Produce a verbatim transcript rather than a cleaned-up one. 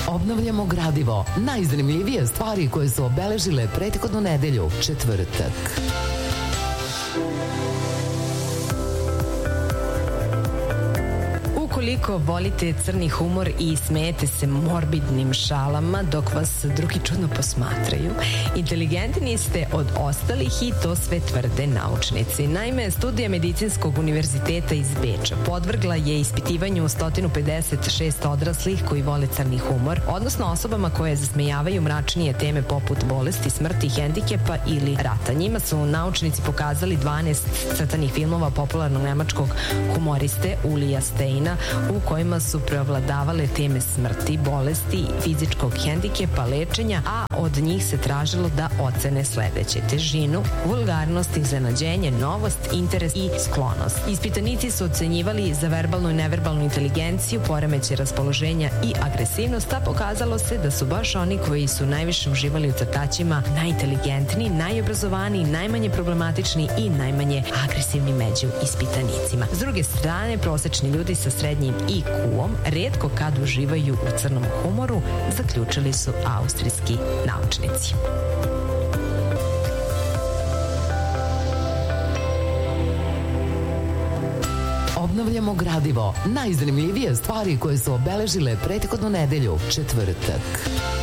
Obnavljamo gradivo, najzanimljivije stvari koje su obeležile prethodnu nedelju, četvrtak. Ukoliko volite crni humor i smejete se morbidnim šalama dok vas drugi čudno posmatraju, inteligentni ste od ostalih i to sve tvrde naučnici. Naime, studija Medicinskog univerziteta iz Beča podvrgla je ispitivanju sto pedeset šest odraslih koji vole crni humor, odnosno osobama koje zasmejavaju mračnije teme poput bolesti, smrti, hendikepa ili rata. Njima su naučnici pokazali dvanaest crtanih filmova popularnog nemačkog humoriste Ulija Steina, u kojima su preovladavale teme smrti, bolesti, fizičkog hendikepa, lečenja, a od njih se tražilo da ocene sledeće: težinu, vulgarnost, iznenađenje, novost, interes i sklonost. Ispitanici su ocenjivali za verbalnu i neverbalnu inteligenciju, poremećaj raspoloženja i agresivnost, a pokazalo se da su baš oni koji su najviše uživali u crtaćima najinteligentniji, najobrazovaniji, najmanje problematični i najmanje agresivni među ispitanicima. S druge strane, prosečni ljudi sa srednjim I Q-om retko kad uživaju u crnom humoru, zaključili su austrijski naučnici. Obnavljamo gradivo, najzanimljivije stvari koje su obeležile prethodnu nedelju, četvrtak.